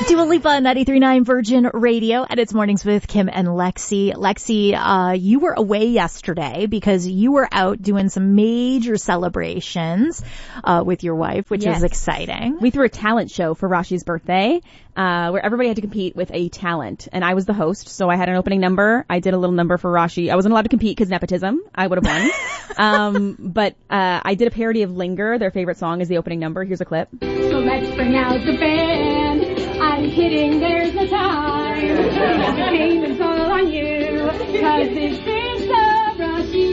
Dua Lipa, 93.9 Virgin Radio, and it's Mornings with Kim and Lexi. Lexi, you were away yesterday because you were out doing some major celebrations with your wife, which is exciting. We threw a talent show for Rashi's birthday, where everybody had to compete with a talent, and I was the host, so I had an opening number. I did a little number for Rashi. I wasn't allowed to compete because nepotism. I would have won. But I did a parody of Linger. Their favorite song is the opening number. Here's a clip. So let's bring out the band. I'm kidding, there's no time. The game is all on you, cause this is the Rashi.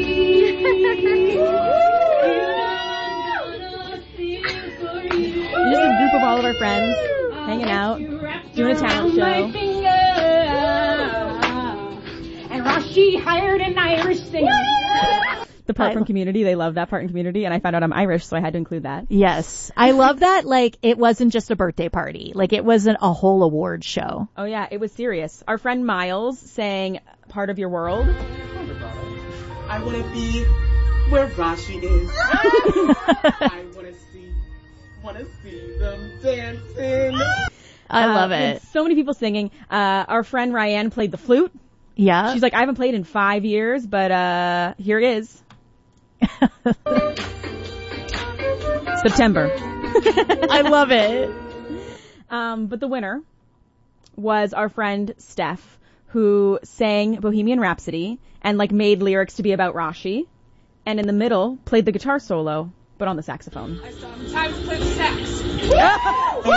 Just a group of all of our friends hanging out, doing a talent show. And Rashi hired an Irish singer. The part from Community, they love that part in Community, and I found out I'm Irish, so I had to include that. Yes. I love that, like, it wasn't just a birthday party. Like, it wasn't a whole award show. Oh, yeah, it was serious. Our friend Miles sang Part of Your World. I want to be where Rashi is. I want to see them dancing. I love it. So many people singing. Our friend Ryan played the flute. Yeah. She's like, I haven't played in 5 years, but here it is. September. I love it. But the winner was our friend Steph, who sang Bohemian Rhapsody and like made lyrics to be about Rashi, and in the middle played the guitar solo, but on the saxophone. I sometimes play the sax.